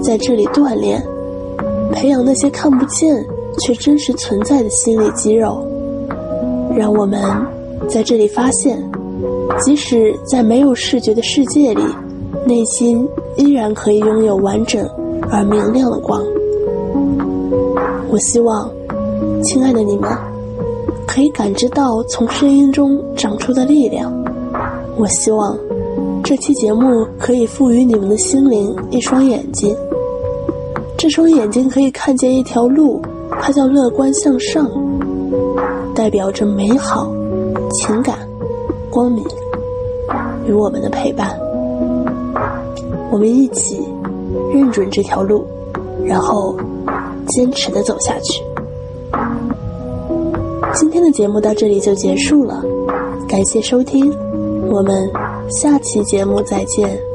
在这里锻炼，培养那些看不见却真实存在的心理肌肉，让我们在这里发现，即使在没有视觉的世界里，内心依然可以拥有完整而明亮的光。我希望，亲爱的你们，可以感知到从声音中长出的力量。我希望这期节目可以赋予你们的心灵一双眼睛，这双眼睛可以看见一条路，它叫乐观向上，代表着美好、情感、光明与我们的陪伴。我们一起认准这条路，然后坚持地走下去。今天的节目到这里就结束了，感谢收听，我们下期节目再见。